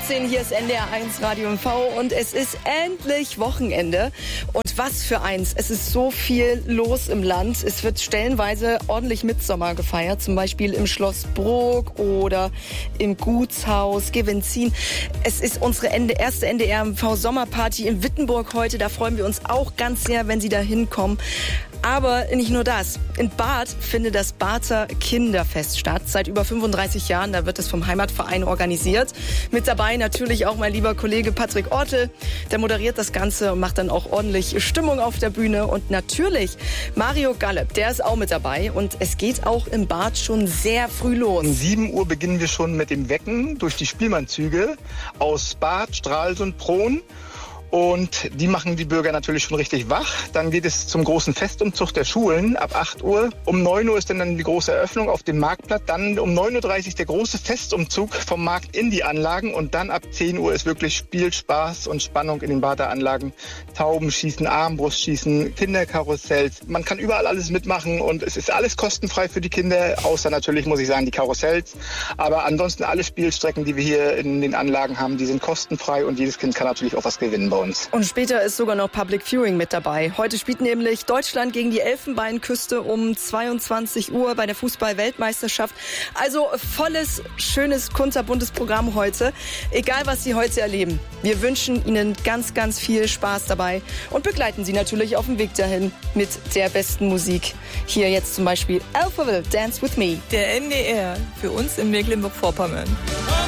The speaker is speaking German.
8:15 Uhr, hier ist NDR 1 Radio MV und es ist endlich Wochenende. Und was für eins, es ist so viel los im Land. Es wird stellenweise ordentlich Mittsommer gefeiert, zum Beispiel im Schloss Brok oder im Gutshaus Gewenzin. Es ist unsere erste NDR MV Sommerparty in Wittenburg heute. Da freuen wir uns auch ganz sehr, wenn Sie da hinkommen. Aber nicht nur das. In Barth findet das Barther Kinderfest statt. Seit über 35 Jahren, da wird es vom Heimatverein organisiert. Mit dabei natürlich auch mein lieber Kollege Patrick Ortel. Der moderiert das Ganze und macht dann auch ordentlich Stimmung auf der Bühne. Und natürlich Mario Gallup, der ist auch mit dabei. Und es geht auch in Barth schon sehr früh los. Um 7 Uhr beginnen wir schon mit dem Wecken durch die Spielmannzüge aus Barth, Stralsund, Prohn. Und die machen die Bürger natürlich schon richtig wach. Dann geht es zum großen Festumzug der Schulen ab 8 Uhr. Um 9 Uhr ist dann die große Eröffnung auf dem Marktplatz. Dann um 9:30 Uhr der große Festumzug vom Markt in die Anlagen. Und dann ab 10 Uhr ist wirklich Spiel, Spaß und Spannung in den Barther Anlagen. Taubenschießen, Armbrustschießen, Kinderkarussells. Man kann überall alles mitmachen und es ist alles kostenfrei für die Kinder. Außer natürlich, muss ich sagen, die Karussells. Aber ansonsten alle Spielstrecken, die wir hier in den Anlagen haben, die sind kostenfrei und jedes Kind kann natürlich auch was gewinnen bei uns. Und später ist sogar noch Public Viewing mit dabei. Heute spielt nämlich Deutschland gegen die Elfenbeinküste um 22 Uhr bei der Fußball-Weltmeisterschaft. Also volles, schönes, kunterbuntes Programm heute. Egal, was Sie heute erleben. Wir wünschen Ihnen ganz, ganz viel Spaß dabei und begleiten Sie natürlich auf dem Weg dahin mit der besten Musik. Hier jetzt zum Beispiel Alphaville, Dance With Me. Der NDR, für uns in Mecklenburg-Vorpommern.